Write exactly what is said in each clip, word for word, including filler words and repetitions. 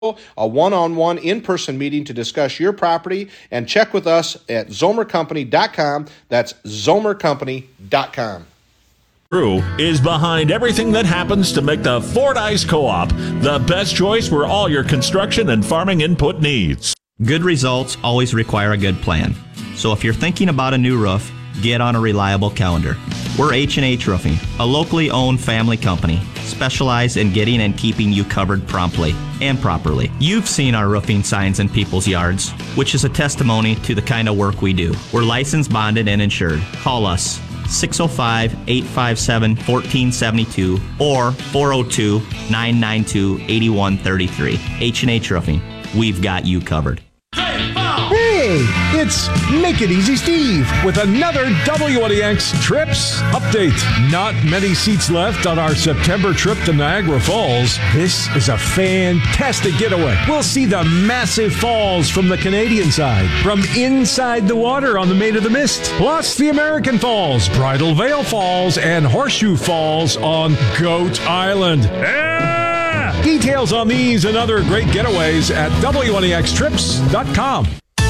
a one-on-one in-person meeting to discuss your property, and check with us at zomer company dot com. That's zomer company dot com. Crew is behind everything that happens to make the Fordyce Co-op the best choice for all your construction and farming input needs. Good results always require a good plan. So if you're thinking about a new roof, get on a reliable calendar. We're H and H Roofing, a locally owned family company, specialized in getting and keeping you covered promptly and properly. You've seen our roofing signs in people's yards, which is a testimony to the kind of work we do. We're licensed, bonded, and insured. Call us six oh five, eight five seven, one four seven two or four oh two, nine nine two, eight one three three. H and H Roofing. We've got you covered. Hey, it's Make It Easy Steve with another W N E X Trips update. Not many seats left on our September trip to Niagara Falls. This is a fantastic getaway. We'll see the massive falls from the Canadian side, from inside the water on the Maid of the Mist, plus the American Falls, Bridal Veil Falls, and Horseshoe Falls on Goat Island. Yeah! Details on these and other great getaways at W N E X trips dot com.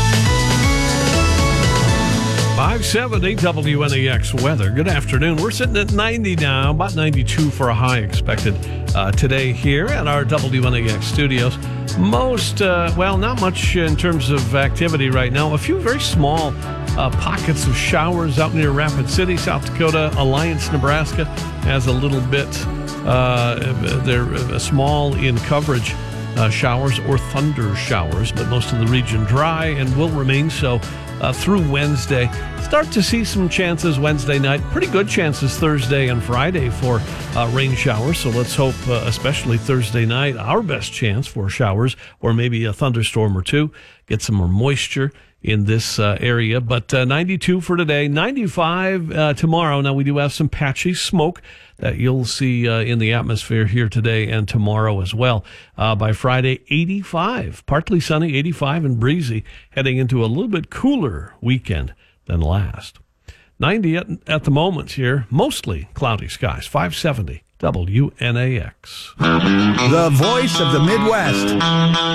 five seventy W N E X weather. Good afternoon. We're sitting at ninety now, about ninety-two for a high expected uh, today here at our W N E X studios. Most, uh, well, not much in terms of activity right now. A few very small uh, pockets of showers out near Rapid City, South Dakota. Alliance, Nebraska has a little bit. Uh, they're uh, small in coverage. Uh, showers or thunder showers, but most of the region dry and will remain so uh, through Wednesday. Start to see some chances Wednesday night. Pretty good chances Thursday and Friday for uh, rain showers. So let's hope, uh, especially Thursday night, our best chance for showers or maybe a thunderstorm or two. Get some more moisture in this uh, area. But uh, ninety-two for today, ninety-five uh, tomorrow. Now, we do have some patchy smoke that you'll see uh, in the atmosphere here today and tomorrow as well. Uh, by Friday, eighty-five. Partly sunny, eighty-five and breezy, heading into a little bit cooler weekend than last. ninety at, at the moment here, mostly cloudy skies. five seventy W N A X. The voice of the Midwest.